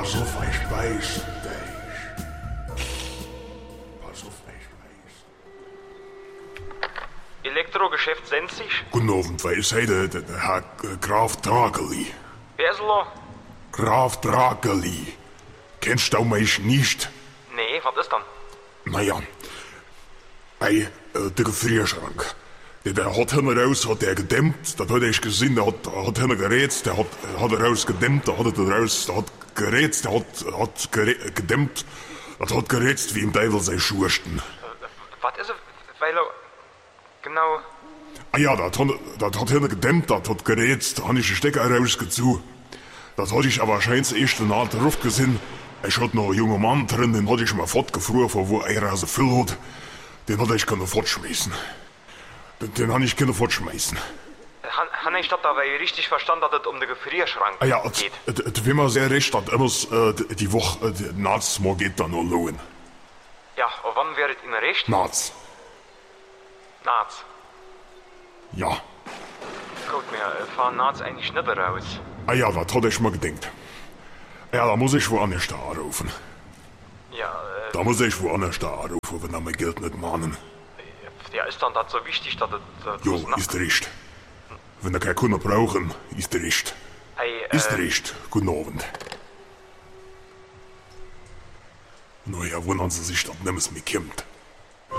Pass auf, ich weiß dich. Pass auf, ich weiß. Elektrogeschäft Sensig? Guten Abend, wer ist heute der Herr Graf Drageli? Wer ist er? Graf Drageli. Kennst du mich nicht? Nee, was ist dann? Naja, der Gefrierschrank. Der hat hinten raus, hat der gedämmt, das hat ich gesehen, der hat hinten gerätzt, der hat raus gedämmt, der hat gerätzt, der hat gedämmt, das hat gerätzt wie im Teufel sei Schursten. Was ist er? Weil er... Genau... Ah ja, das hat hinten gedämmt, das hat gerätzt, da hab ich den Stecker rausgezogen. Das hatte ich aber scheinbar erst eine Art drauf gesehen. Ich hatte noch einen jungen Mann drin, den hatte ich mal fortgefroren, von wo er also viel hat. Den hatte ich können fortschmeißen. Den habe ich können fortschmeißen. Han ich das dabei richtig verstanden, dass es um den Gefrierschrank Ah ja, geht? wenn man sehr recht hat, immer die Woche, nachts mal geht dann noch lohnen. Ja, und wann wäre es Ihnen recht? Nachts. Nachts. Ja. Gut, wir fahren nachts eigentlich nicht raus. Ah ja, das hatte ich mal gedacht. Ja, da muss ich woanders da anrufen. Ja, Da muss ich woanders da anrufen, wenn er mein Geld nicht mahnen. ja, ist dann das so wichtig, dass es... Jo, ist recht. Wenn er keine Kunden brauchen, ist recht. Hey, Ist recht. Guten Abend. Naja, wundern Sie sich, dass nichts mehr kommt.